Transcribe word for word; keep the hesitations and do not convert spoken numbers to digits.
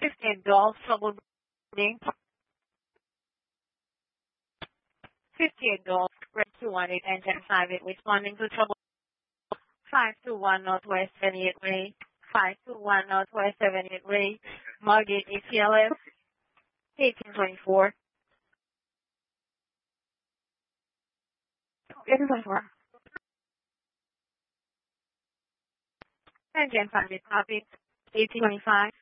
fifteen Golf, trouble boarding. fifteen Golf, red two one eight, engine five eight, responding to trouble five two one Northwest seventy-eight Way, five two one Northwest seventy-eight Way, Margate A C L S, eighteen twenty-four. eighteen twenty-four. Engine five eight, copy, eighteen twenty-five.